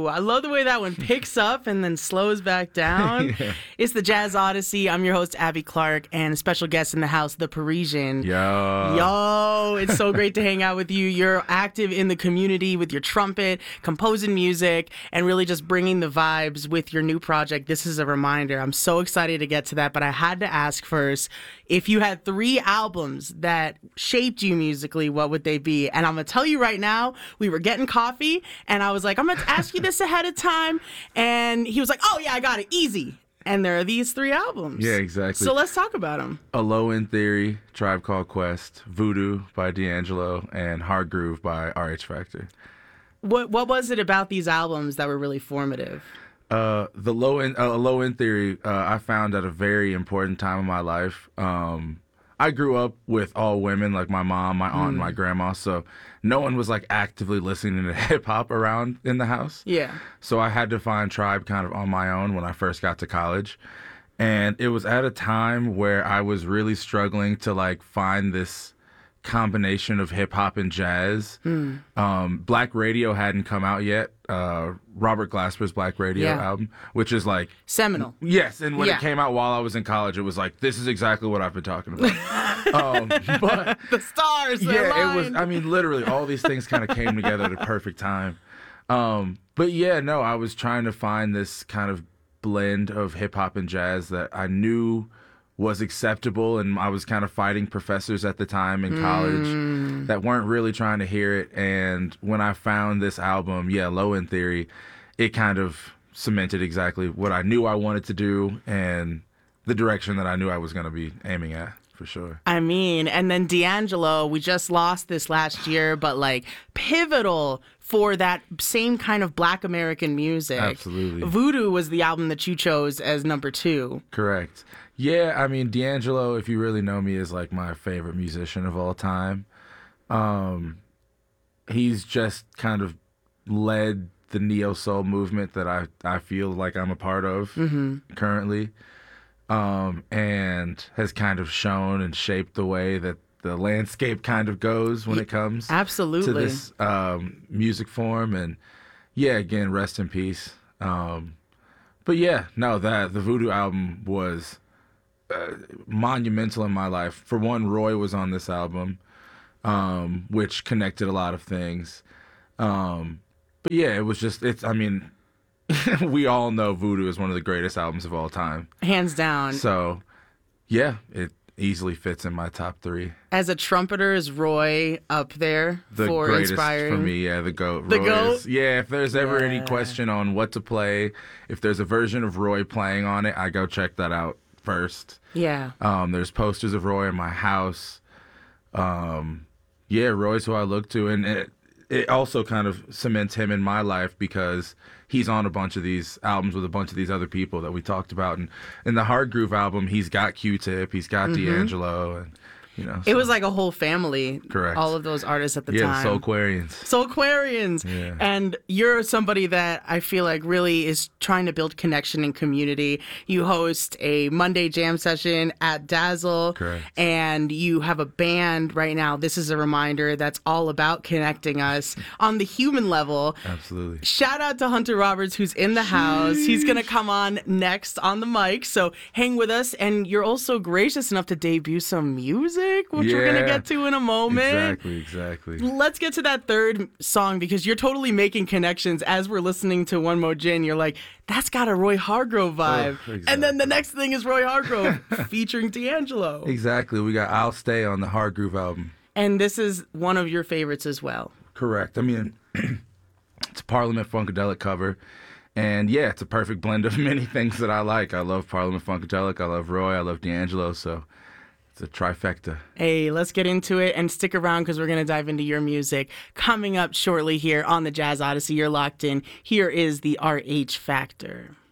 Ooh, I love the way that one picks up and then slows back down. Yeah. It's the Jazz Odyssey. I'm your host, Abby Clark, and a special guest in the house, The Parisian. Yo, it's so great to hang out with you. You're active in the community with your trumpet, composing music, and really just bringing the vibes with your new project. This is a reminder. I'm so excited to get to that, but I had to ask first, if you had 3 albums that shaped you musically, what would they be? And I'm going to tell you right now, we were getting coffee, and I was like, I'm going to ask you this ahead of time. And he was like, oh, yeah, I got it. Easy. And there are these 3 albums. Yeah, exactly. So let's talk about them. A Low End Theory, Tribe Called Quest, Voodoo by D'Angelo, and Hard Groove by RH Factor. What was it about these albums that were really formative? A Low End Theory, I found at a very important time in my life. I grew up with all women, like my mom, my aunt, and my grandma, so no one was like actively listening to hip hop around in the house. Yeah. So I had to find Tribe kind of on my own when I first got to college. And it was at a time where I was really struggling to like find this combination of hip hop and jazz. Black Radio hadn't come out yet. Robert Glasper's Black Radio album, which is like seminal. Yes, and when it came out while I was in college, it was like, this is exactly what I've been talking about. But the stars. it was. I mean, literally, all these things kind of came together at a perfect time. But yeah, no, I was trying to find this kind of blend of hip hop and jazz that I knew was acceptable, and I was kind of fighting professors at the time in college that weren't really trying to hear it. And when I found this album, Low End Theory, it kind of cemented exactly what I knew I wanted to do and the direction that I knew I was going to be aiming at, for sure. I mean, and then D'Angelo, we just lost this last year, but like pivotal for that same kind of Black American music. Absolutely. Voodoo was the album that you chose as number 2. Correct. Yeah, I mean, D'Angelo, if you really know me, is like my favorite musician of all time. He's just kind of led the neo-soul movement that I feel like I'm a part of currently, and has kind of shown and shaped the way that the landscape kind of goes when it comes Absolutely. to this music form. And yeah, again, rest in peace. But yeah, no, the Voodoo album was monumental in my life. For one, Roy was on this album, which connected a lot of things. But yeah, I mean, we all know Voodoo is one of the greatest albums of all time. Hands down. So yeah, it easily fits in my top 3. As a trumpeter, is Roy up there The for greatest inspiring? for me, the GOAT. The Roy GOAT? Yeah, if there's ever any question on what to play, if there's a version of Roy playing on it, I go check that out first. Yeah. There's posters of Roy in my house. Roy's who I look to, and it also kind of cements him in my life because he's on a bunch of these albums with a bunch of these other people that we talked about. And in the Hard Groove album, he's got Q-Tip, he's got D'Angelo, and It was like a whole family. Correct. All of those artists at the Yeah, time. Soulquarians. Soulquarians. Yeah. And you're somebody that I feel like really is trying to build connection and community. You host a Monday jam session at Dazzle. Correct. And you have a band right now. This is a reminder that's all about connecting us on the human level. Absolutely. Shout out to Hunter Roberts, who's in the house. He's going to come on next on the mic. So hang with us. And you're also gracious enough to debut some music, which we're going to get to in a moment. Exactly. Let's get to that third song because you're totally making connections as we're listening to One More Gin. You're like, that's got a Roy Hargrove vibe. Exactly. And then the next thing is Roy Hargrove featuring D'Angelo. Exactly. We got I'll Stay on the Hard Groove album. And this is one of your favorites as well. Correct. I mean, it's a Parliament Funkadelic cover. And yeah, it's a perfect blend of many things that I like. I love Parliament Funkadelic. I love Roy. I love D'Angelo. So it's a trifecta. Hey, let's get into it and stick around because we're going to dive into your music. Coming up shortly here on the Jazz Odyssey, you're locked in. Here is the RH Factor.